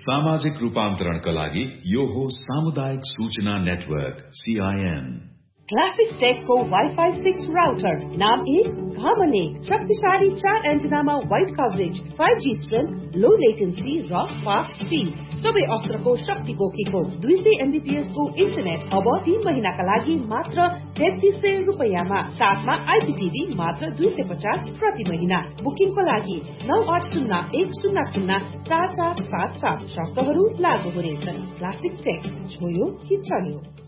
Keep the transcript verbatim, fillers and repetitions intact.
सामाजिक रूपान्तरणका लागि यो हो सामुदायिक सूचना network CIN. Classic टेकको wifi six router नाम एक घामन एक शक्तिशाली चार एन्टेनामा wide coverage five G strength लो लेटेन्सी र फास्ट स्पिड सबै अस्त्रको शक्ति बोकेको दुई सय एमबीपीएस को इन्टरनेट अब तीन महिनाका लागि मात्र तेत्तीस सय रुपियाँमा साथमा आइपीटीभी मात्र दुई सय पचास प्रति महिना। बुकिङको लागि नौ आठ शून्य एक शून्य शून्य चार चार सात सात शर्तहरू लागू हुनेछन्। क्लासिक टेक छोयो कि चल्यो।